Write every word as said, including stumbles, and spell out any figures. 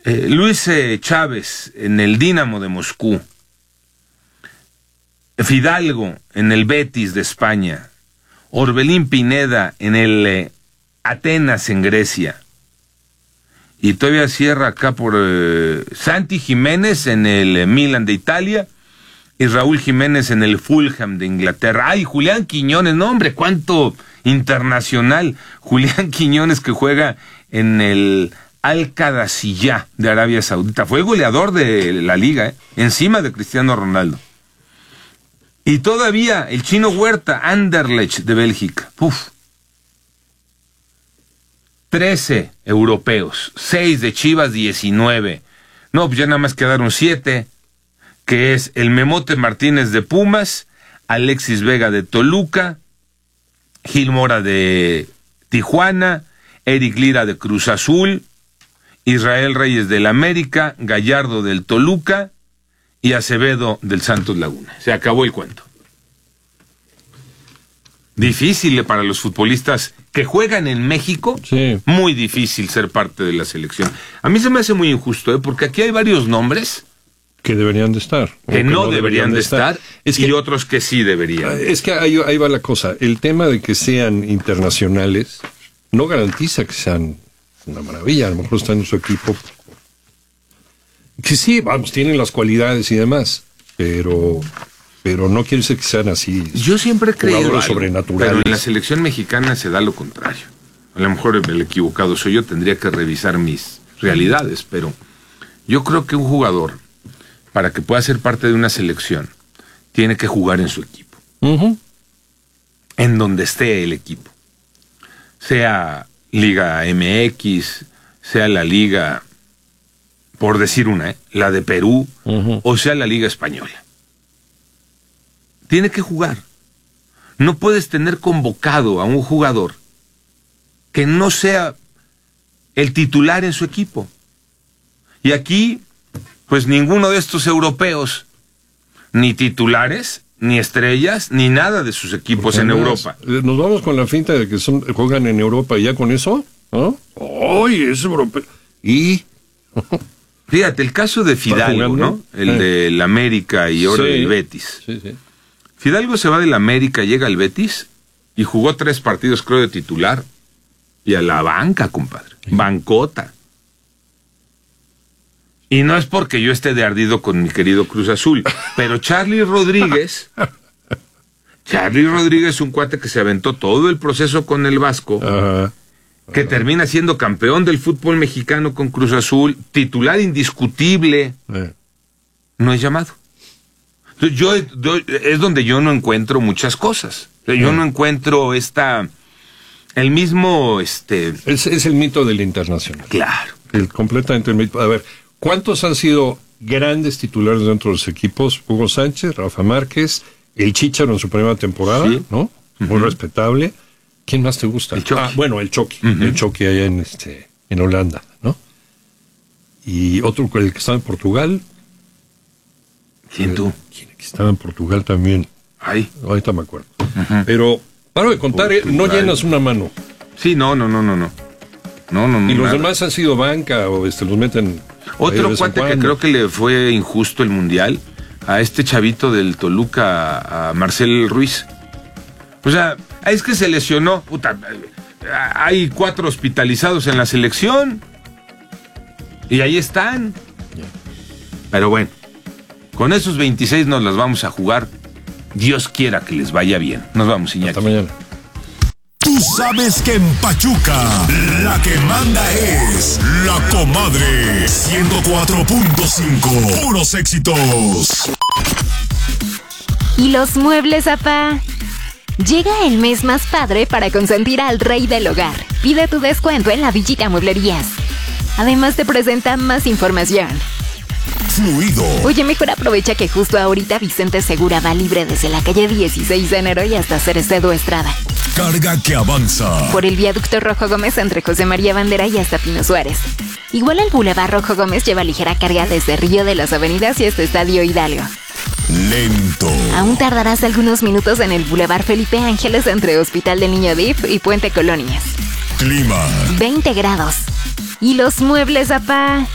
eh, Luis eh, Chávez en el Dinamo de Moscú, Fidalgo en el Betis de España, Orbelín Pineda en el eh, Atenas en Grecia, y todavía cierra acá por eh, Santi Jiménez en el eh, Milan de Italia y Raúl Jiménez en el Fulham de Inglaterra. ¡Ay, Julián Quiñones! No, hombre, cuánto internacional. Julián Quiñones, que juega en el Al-Qadasiyah de Arabia Saudita. Fue goleador de la liga, ¿eh? Encima de Cristiano Ronaldo. Y todavía el Chino Huerta, Anderlecht de Bélgica. Uf. trece europeos, seis de Chivas, diecinueve. No, pues ya nada más quedaron siete, que es el Memote Martínez de Pumas, Alexis Vega de Toluca, Gil Mora de Tijuana, Eric Lira de Cruz Azul, Israel Reyes del América, Gallardo del Toluca y Acevedo del Santos Laguna. Se acabó el cuento. Difícil para los futbolistas que juegan en México, sí. Muy difícil ser parte de la selección. A mí se me hace muy injusto, ¿eh? Porque aquí hay varios nombres que deberían de estar. Que, que no, no deberían, deberían de estar, estar es que, y otros que sí deberían. Es que ahí, ahí va la cosa. El tema de que sean internacionales no garantiza que sean una maravilla. A lo mejor están en su equipo. Que sí, vamos, tienen las cualidades y demás, pero... pero no quiere decir que sean así. Yo siempre he creído sobrenaturales. Pero en la selección mexicana se da lo contrario. A lo mejor el equivocado soy yo, tendría que revisar mis realidades, pero yo creo que un jugador, para que pueda ser parte de una selección, tiene que jugar en su equipo. Uh-huh. En donde esté el equipo. Sea Liga M X, sea la Liga, por decir una, ¿eh? la de Perú, uh-huh. o sea la Liga Española. Tiene que jugar. No puedes tener convocado a un jugador que no sea el titular en su equipo. Y aquí, pues ninguno de estos europeos, ni titulares, ni estrellas, ni nada de sus equipos en Europa. Nos vamos con la finta de que son, juegan en Europa y ya con eso, ¿no? ¡Ay, es europeo! Y... fíjate, el caso de Fidalgo, ¿no? El eh. del América y ahora sí. del Betis. Sí, sí. Fidalgo se va del América, llega al Betis y jugó tres partidos, creo, de titular. Y a la banca, compadre. Sí. Bancota. Y no es porque yo esté de ardido con mi querido Cruz Azul, pero Charly Rodríguez, Charly Rodríguez, un cuate que se aventó todo el proceso con el Vasco, uh-huh. que uh-huh. termina siendo campeón del fútbol mexicano con Cruz Azul, titular indiscutible, uh-huh. no es llamado. Entonces, yo, yo es donde yo no encuentro muchas cosas. Yo uh-huh. no encuentro esta el mismo este es, es el mito del internacional. Claro. El, completamente el mito. A ver, ¿cuántos han sido grandes titulares dentro de los equipos? Hugo Sánchez, Rafa Márquez, el Chícharo en su primera temporada, ¿sí? ¿no? Uh-huh. Muy respetable. ¿Quién más te gusta? El Chucky. Ah, bueno, el Chucky. Uh-huh. El Chucky allá en este en Holanda, ¿no? Y otro, el que estaba en Portugal. ¿Quién tú? ¿Quién que estaba en Portugal también? Ay. Ahorita me acuerdo. Uh-huh. Pero, paro de contar, eh, no llenas una mano. Sí, no, no, no, no, no. No, no, no. Y los nada. demás han sido banca o este, los meten. Otro cuate que creo que le fue injusto el mundial a este chavito del Toluca, a Marcel Ruiz. O sea, es que se lesionó. Puta, hay cuatro hospitalizados en la selección. Y ahí están. Yeah. Pero bueno, con esos veintiséis nos las vamos a jugar. Dios quiera que les vaya bien. Nos vamos, Iñaki. Hasta mañana. Tú sabes que en Pachuca la que manda es La Comadre. ciento cuatro punto cinco. Puros éxitos. ¿Y los muebles, apá? Llega el mes más padre para consentir al rey del hogar. Pide tu descuento en La Villita Mueblerías. Además te presenta más información. Fluido. Oye, mejor aprovecha que justo ahorita Vicente Segura va libre desde la calle dieciséis de enero y hasta Cerezo Estrada. Carga que avanza. Por el viaducto Rojo Gómez entre José María Bandera y hasta Pino Suárez. Igual el Boulevard Rojo Gómez lleva ligera carga desde Río de las Avenidas y hasta Estadio Hidalgo. Lento. Aún tardarás algunos minutos en el Boulevard Felipe Ángeles entre Hospital del Niño D I F y Puente Colonias. Clima. veinte grados. ¿Y los muebles, apá?